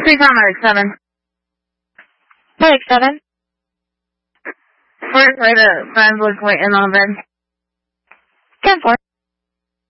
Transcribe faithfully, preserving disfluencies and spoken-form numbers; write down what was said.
Speak on Mike seven. Mike seven. First way to friends was waiting on the bed. ten four.